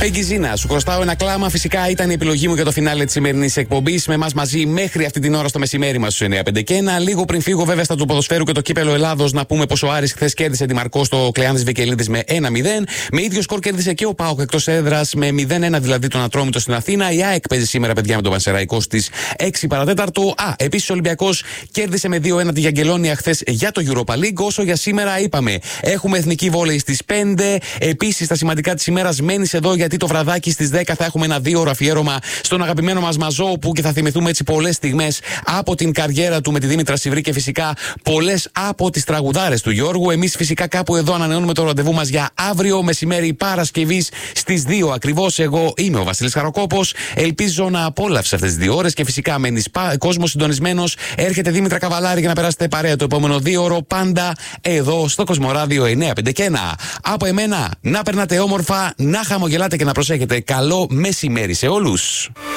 Πέγγι, σου χρωστάω ένα κλάμα. Φυσικά ήταν η επιλογή μου για το φινάλε της σημερινής εκπομπής. Με εμάς μαζί μέχρι αυτή την ώρα στο μεσημέρι μας στους 9-5 και 1. Λίγο πριν φύγω, βέβαια, στα του ποδοσφαίρου και το κύπελο Ελλάδος, να πούμε πως ο Άρης χθες κέρδισε τη Μαρκό στο Κλεάνδης Βικελίδης με 1-0. Με ίδιο σκορ κέρδισε και ο ΠΑΟΚ εκτός έδρας με 0-1, δηλαδή τον Ατρόμητο στην Αθήνα. Η ΑΕΚ παίζει σήμερα, παιδιά, με τον Πανσεραϊκό στις 6 παρατέταρτο. Επίσης ο Ολυμπιακός κέρδισε με 2-1 τη Γιαγγελόνια χθες για το Europa League. Όσο για σήμερα είπαμε, έχουμε εθνική βόλεϊ στις 5. Επίσης τα σημαντικά της ημέρας, μένεις εδώ γιατί το βραδάκι στις 10 θα έχουμε ένα 2ωρο αφιέρωμα στον αγαπημένο μας Μαζόπου και θα θυμηθούμε έτσι πολλές στιγμές από την καριέρα του με τη Δήμητρα Σιβρή και φυσικά πολλές από τις τραγουδάρες του Γιώργου. Εμείς φυσικά κάπου εδώ ανανεώνουμε το ραντεβού μας για αύριο μεσημέρι Παρασκευής στις 2 ακριβώς. Εγώ είμαι ο Βασίλης Χαροκόπος. Ελπίζω να απόλαυσες αυτές τις 2 ώρες και φυσικά μένεις κόσμος συντονισμένος. Έρχεται Δήμητρα Καβαλάρη για να περάσετε παρέα το επόμενο 2ωρο πάντα εδώ στο Κοσμοράδιο 9-5 και 1. Από εμένα να περνάτε όμορφα, να χαμογελάτε και να προσέχετε. Καλό μεσημέρι σε όλους.